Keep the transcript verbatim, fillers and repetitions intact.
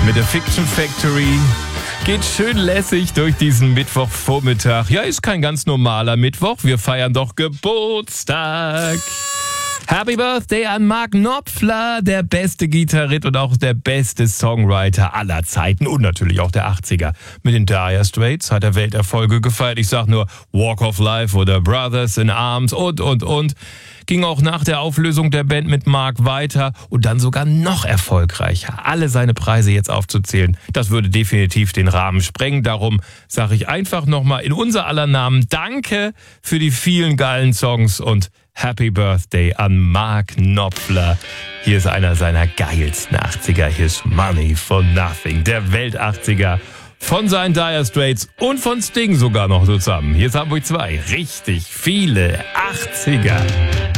mit der Fiction Factory. Geht schön lässig durch diesen Mittwochvormittag. Ja, ist kein ganz normaler Mittwoch. Wir feiern doch Geburtstag. Happy Birthday an Mark Knopfler, der beste Gitarrist und auch der beste Songwriter aller Zeiten und natürlich auch der achtziger. Mit den Dire Straits hat er Welterfolge gefeiert. Ich sag nur Walk of Life oder Brothers in Arms und, und, und. Ging auch nach der Auflösung der Band mit Mark weiter und dann sogar noch erfolgreicher. Alle seine Preise jetzt aufzuzählen, das würde definitiv den Rahmen sprengen. Darum sage ich einfach nochmal in unser aller Namen Danke für die vielen geilen Songs und Happy Birthday an Mark Knopfler. Hier ist einer seiner geilsten achtziger. Hier ist Money for Nothing, der Welt-achtziger von seinen Dire Straits und von Sting sogar noch zusammen. Hier ist Hamburg zwei. Richtig viele achtziger.